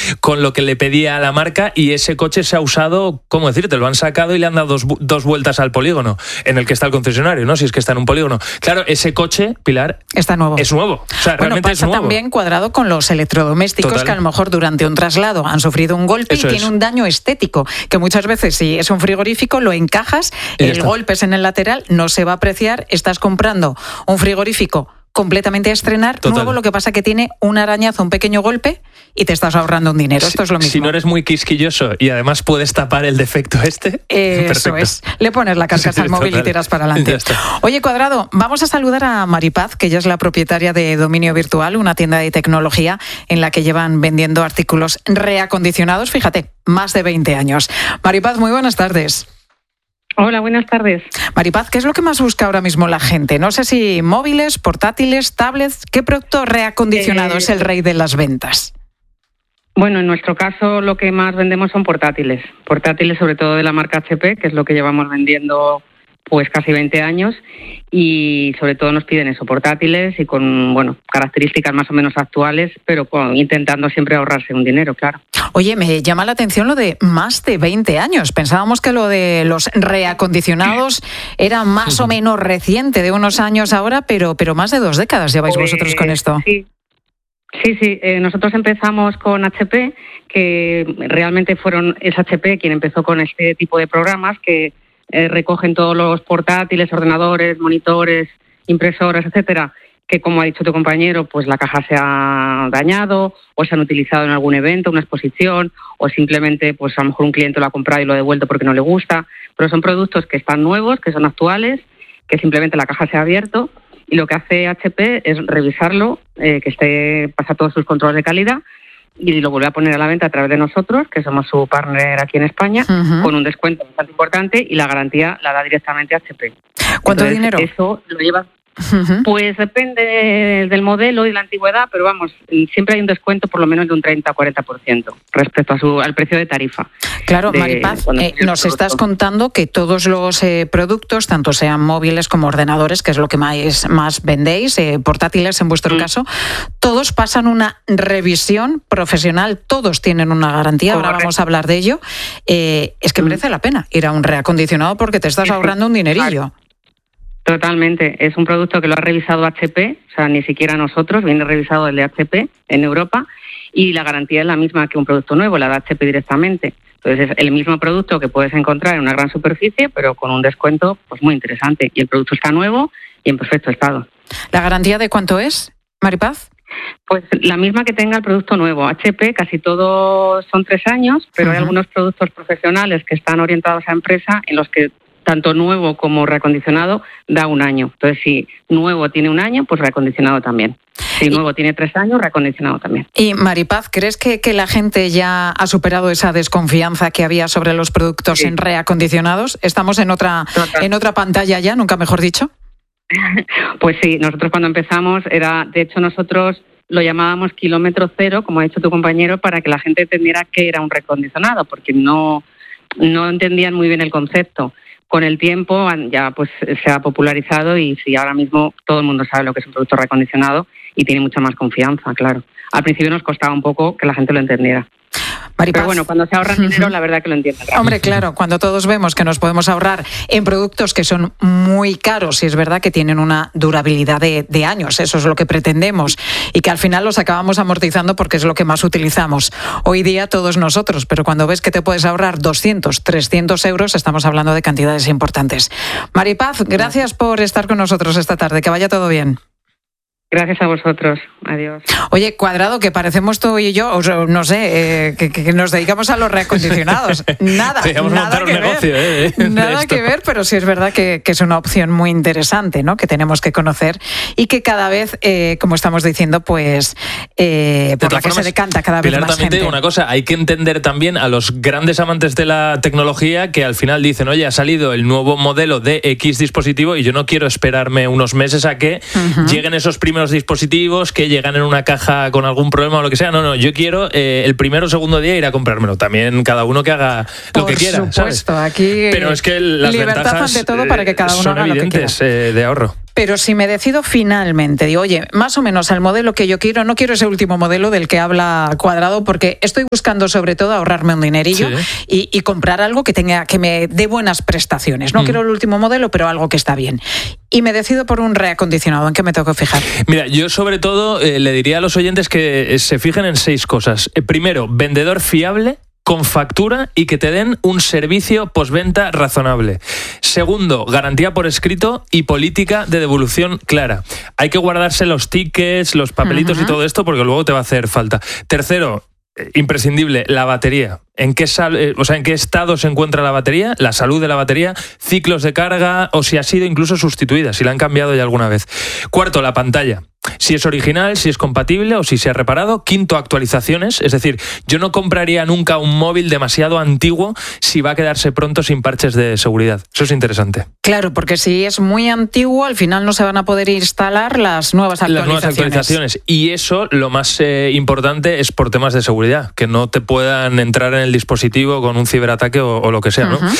con lo que le pedía a la marca, y ese coche se ha usado, ¿cómo decirte? Lo han sacado y le han dado dos vueltas al polígono en el que está el concesionario, ¿no? Si es que está en un polígono. Claro, ese coche, Pilar, está nuevo. Es nuevo. O sea, realmente pasa es nuevo. También cuadrado con los electrodomésticos. Total. Que a lo mejor durante un traslado han sufrido un golpe y tiene un daño estético, que muchas veces si es un frigorífico lo encajas, el golpe es en el lateral, no se va a apreciar, estás comprando un frigorífico completamente a estrenar, nuevo, lo que pasa que tiene un arañazo, un pequeño golpe y te estás ahorrando un dinero. Esto es lo mismo. Si no eres muy quisquilloso y además puedes tapar el defecto Eso perfecto. es. Le pones la carcasa al móvil y tiras para adelante. Oye, Cuadrado, vamos a saludar a Maripaz, que ella es la propietaria de Dominio Virtual, una tienda de tecnología en la que llevan vendiendo artículos reacondicionados, fíjate, más de 20 años. Maripaz, muy buenas tardes. Hola, buenas tardes. Maripaz, ¿qué es lo que más busca ahora mismo la gente? No sé si móviles, portátiles, tablets. ¿Qué producto reacondicionado es el rey de las ventas? Bueno, en nuestro caso lo que más vendemos son portátiles. Portátiles sobre todo de la marca HP, que es lo que llevamos vendiendo pues casi 20 años, y sobre todo nos piden eso, portátiles y con características más o menos actuales, pero intentando siempre ahorrarse un dinero, claro. Oye, me llama la atención lo de más de 20 años. Pensábamos que lo de los reacondicionados era más o menos reciente, de unos años ahora, pero más de 2 décadas lleváis vosotros con esto. Sí. Nosotros empezamos con HP, que realmente es HP quien empezó con este tipo de programas que recogen todos los portátiles, ordenadores, monitores, impresoras, etcétera, que como ha dicho tu compañero, pues la caja se ha dañado o se han utilizado en algún evento, una exposición, o simplemente pues a lo mejor un cliente lo ha comprado y lo ha devuelto porque no le gusta, pero son productos que están nuevos, que son actuales, que simplemente la caja se ha abierto y lo que hace HP es revisarlo, pasa todos sus controles de calidad y lo vuelve a poner a la venta a través de nosotros, que somos su partner aquí en España, con un descuento bastante importante, y la garantía la da directamente HP. ¿Cuánto dinero? Eso lo lleva. Pues depende del modelo y la antigüedad, pero vamos, siempre hay un descuento por lo menos de un 30 o 40% respecto al precio de tarifa. Claro, Maripaz, nos estás contando que todos los productos, tanto sean móviles como ordenadores, que es lo que más vendéis, portátiles en vuestro caso, todos pasan una revisión profesional, todos tienen una garantía. Correcto. Ahora vamos a hablar de ello. Es que merece la pena ir a un reacondicionado porque te estás ahorrando un dinerillo. Totalmente. Es un producto que lo ha revisado HP, o sea, ni siquiera nosotros, viene revisado el de HP en Europa, y la garantía es la misma que un producto nuevo, la da HP directamente. Entonces es el mismo producto que puedes encontrar en una gran superficie, pero con un descuento pues muy interesante. Y el producto está nuevo y en perfecto estado. ¿La garantía de cuánto es, Maripaz? Pues la misma que tenga el producto nuevo. HP casi todos son 3 años, pero hay algunos productos profesionales que están orientados a empresa en los que tanto nuevo como reacondicionado da 1 año. Entonces, si nuevo tiene 1 año, pues reacondicionado también. Si nuevo tiene 3 años, reacondicionado también. Y Maripaz, ¿crees que la gente ya ha superado esa desconfianza que había sobre los productos en reacondicionados? ¿Estamos en otra pantalla ya, nunca mejor dicho? Pues sí, nosotros cuando empezamos de hecho nosotros lo llamábamos kilómetro cero, como ha dicho tu compañero, para que la gente entendiera qué era un reacondicionado, porque no entendían muy bien el concepto. Con el tiempo ya pues se ha popularizado y sí, ahora mismo todo el mundo sabe lo que es un producto reacondicionado y tiene mucha más confianza, claro. Al principio nos costaba un poco que la gente lo entendiera. Maripaz. Pero bueno, cuando se ahorra dinero, la verdad que lo entienden. Hombre, claro, cuando todos vemos que nos podemos ahorrar en productos que son muy caros y es verdad que tienen una durabilidad de años, eso es lo que pretendemos, y que al final los acabamos amortizando porque es lo que más utilizamos hoy día todos nosotros, pero cuando ves que te puedes ahorrar 200, 300 euros, estamos hablando de cantidades importantes. Maripaz, gracias por estar con nosotros esta tarde, que vaya todo bien. Gracias a vosotros. Adiós. Oye, Cuadrado, que parecemos tú y yo, no sé, que nos dedicamos a los reacondicionados. Nada que ver. Negocio, nada que ver, pero sí es verdad que es una opción muy interesante, ¿no? Que tenemos que conocer y que cada vez, como estamos diciendo, pues por la que se decanta cada vez Pilar, más también gente. te digo una cosa, hay que entender también a los grandes amantes de la tecnología que al final dicen, oye, ha salido el nuevo modelo de X dispositivo y yo no quiero esperarme unos meses a que lleguen esos primeros dispositivos que llegan en una caja con algún problema o lo que sea. No, yo quiero el primero o segundo día ir a comprármelo. También cada uno que haga lo que quiera. Por supuesto, ¿sabes? aquí pero es que las libertad ventajas ante todo para que cada uno son haga lo que quiera. evidentes de ahorro. Pero si me decido finalmente, digo, oye, más o menos el modelo que yo quiero, no quiero ese último modelo del que habla Cuadrado, porque estoy buscando sobre todo ahorrarme un dinerillo y comprar algo que me dé buenas prestaciones. No quiero el último modelo, pero algo que está bien. Y me decido por un reacondicionado. ¿En qué me tengo que fijar? Mira, yo sobre todo le diría a los oyentes que se fijen en 6 cosas. Primero, vendedor fiable, con factura y que te den un servicio postventa razonable. Segundo, garantía por escrito y política de devolución clara. Hay que guardarse los tickets, los papelitos y todo esto porque luego te va a hacer falta. Tercero, imprescindible, la batería. ¿En qué estado se encuentra la batería? La salud de la batería, ciclos de carga o si ha sido incluso sustituida, si la han cambiado ya alguna vez. Cuarto, la pantalla. Si es original, si es compatible o si se ha reparado. Quinto, actualizaciones. Es decir, yo no compraría nunca un móvil demasiado antiguo si va a quedarse pronto sin parches de seguridad. Eso es interesante. Claro, porque si es muy antiguo, al final no se van a poder instalar las nuevas actualizaciones. Y eso, lo más importante, es por temas de seguridad. Que no te puedan entrar en el dispositivo con un ciberataque o lo que sea, ¿no?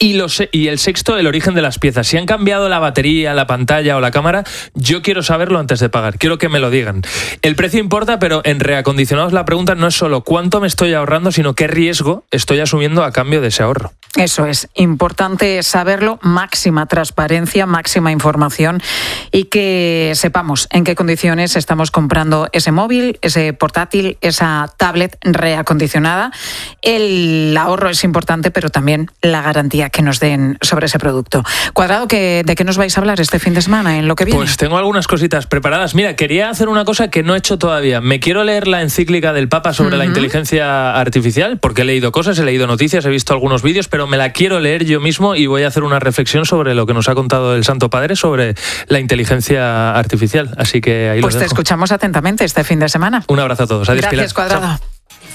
Y el sexto, el origen de las piezas. Si han cambiado la batería, la pantalla o la cámara, yo quiero saberlo antes de pagar. Quiero que me lo digan. El precio importa, pero en reacondicionados la pregunta no es solo cuánto me estoy ahorrando, sino qué riesgo estoy asumiendo a cambio de ese ahorro. Eso es importante saberlo, máxima transparencia, máxima información y que sepamos en qué condiciones estamos comprando ese móvil, ese portátil, esa tablet reacondicionada. El ahorro es importante, pero también la garantía que nos den sobre ese producto. Cuadrado, ¿de qué nos vais a hablar este fin de semana en lo que viene? Pues tengo algunas cositas preparadas. Mira, quería hacer una cosa que no he hecho todavía. Me quiero leer la encíclica del Papa sobre la inteligencia artificial, porque he leído cosas, he leído noticias, he visto algunos vídeos, pero me la quiero leer yo mismo y voy a hacer una reflexión sobre lo que nos ha contado el Santo Padre sobre la inteligencia artificial. Así que ahí pues lo dejo. Te escuchamos atentamente este fin de semana. Un abrazo a todos. Adiós, Gracias, Pilar. Cuadrado. Chao.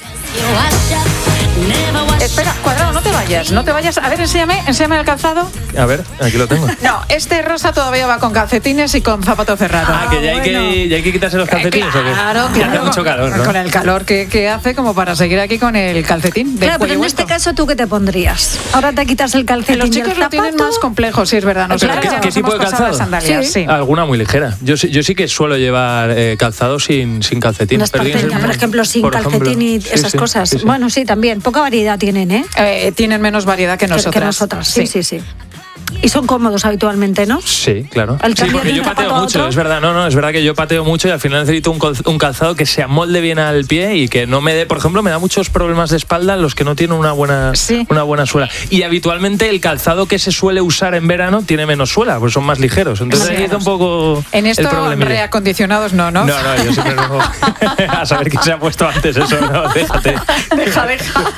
Espera, Cuadrado, no te vayas. A ver, enséñame el calzado. A ver, aquí lo tengo. No, este rosa todavía va con calcetines y con zapato cerrado. Que ya hay que quitarse los calcetines. Claro, ¿o qué? Hace mucho calor, ¿no? Con el calor que hace como para seguir aquí con el calcetín. Claro, pero en este caso, ¿tú qué te pondrías? Ahora te quitas el calcetín. Los chicos lo tienen más complejo, sí, es verdad. ¿Qué tipo de calzado? Sí. Alguna muy ligera. Yo sí que suelo llevar calzado sin calcetín. Por ejemplo, sin calcetín y esas cosas. Sí. Bueno, sí, también. Poca variedad tienen, ¿eh? Tienen menos variedad que nosotras. Sí. Y son cómodos habitualmente, ¿no? Sí, claro. Sí, porque yo pateo mucho, es verdad. No, es verdad que yo pateo mucho y al final necesito un calzado que se amolde bien al pie y que no me dé, por ejemplo, me da muchos problemas de espalda los que no tienen una buena suela. Y habitualmente el calzado que se suele usar en verano tiene menos suela, pues son más ligeros. Entonces ahí está un poco en esto reacondicionados no. No, yo siempre no. A saber quién se ha puesto antes eso, no, déjate. Deja.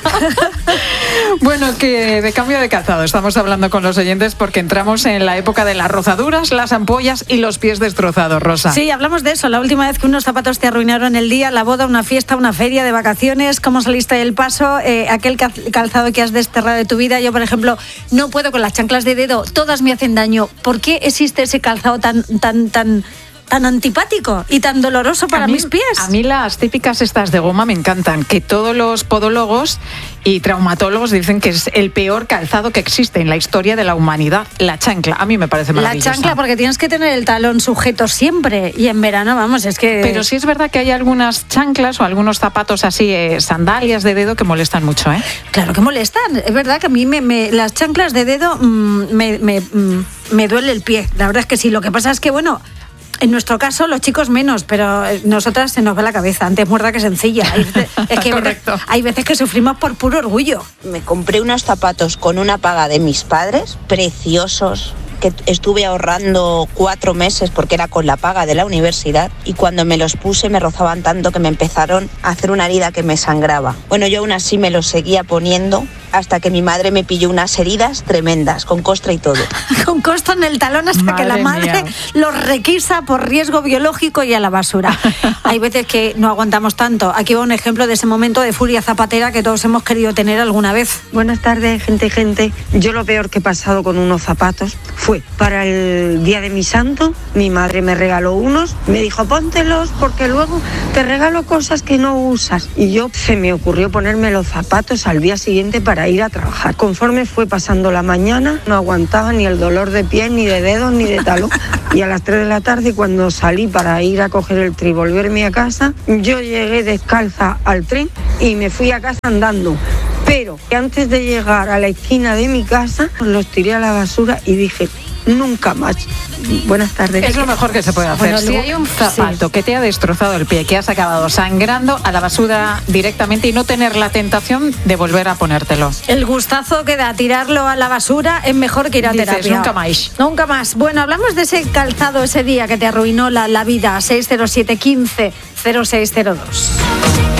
Bueno, que de cambio de calzado estamos hablando con los oyentes porque entramos en la época de las rozaduras, las ampollas y los pies destrozados, Rosa. Sí, hablamos de eso. La última vez que unos zapatos te arruinaron el día, la boda, una fiesta, una feria de vacaciones, cómo saliste del paso, aquel calzado que has desterrado de tu vida. Yo, por ejemplo, no puedo con las chanclas de dedo, todas me hacen daño. ¿Por qué existe ese calzado tan antipático y tan doloroso para mis pies? A mí las típicas estas de goma me encantan, que todos los podólogos y traumatólogos dicen que es el peor calzado que existe en la historia de la humanidad, la chancla. A mí me parece maravillosa. La chancla, porque tienes que tener el talón sujeto siempre y en verano, vamos, es que... Pero sí es verdad que hay algunas chanclas o algunos zapatos así, sandalias de dedo que molestan mucho, ¿eh? Claro que molestan, es verdad que a mí las chanclas de dedo me duele el pie, la verdad es que sí. Lo que pasa es que, bueno, en nuestro caso, los chicos menos, pero nosotras se nos va la cabeza, antes muerta que sencilla. Es que Correcto. Hay veces que sufrimos por puro orgullo. Me compré unos zapatos con una paga de mis padres, preciosos, que estuve ahorrando 4 meses porque era con la paga de la universidad, y cuando me los puse me rozaban tanto que me empezaron a hacer una herida que me sangraba. Bueno, yo aún así me los seguía poniendo hasta que mi madre me pilló unas heridas tremendas, con costra y todo. Con costra en el talón hasta que la madre los requisa por riesgo biológico y a la basura. Hay veces que no aguantamos tanto. Aquí va un ejemplo de ese momento de furia zapatera que todos hemos querido tener alguna vez. Buenas tardes, gente. Yo lo peor que he pasado con unos zapatos fue para el día de mi santo. Mi madre me regaló unos, me dijo póntelos porque luego te regalo cosas que no usas. Y yo se me ocurrió ponerme los zapatos al día siguiente para para ir a trabajar. Conforme fue pasando la mañana, no aguantaba ni el dolor de pies, ni de dedos, ni de talón. Y a las 3 de la tarde, cuando salí para ir a coger el tren y volverme a casa, yo llegué descalza al tren y me fui a casa andando. Pero antes de llegar a la esquina de mi casa, los tiré a la basura y dije, nunca más. Buenas tardes. Es lo mejor que se puede hacer. Bueno, si hay un zapato que te ha destrozado el pie, que has acabado sangrando, a la basura directamente y no tener la tentación de volver a ponértelo. El gustazo que da tirarlo a la basura es mejor que ir a terapia. Nunca más. Nunca más. Bueno, hablamos de ese calzado ese día que te arruinó la vida. 607 15 0602.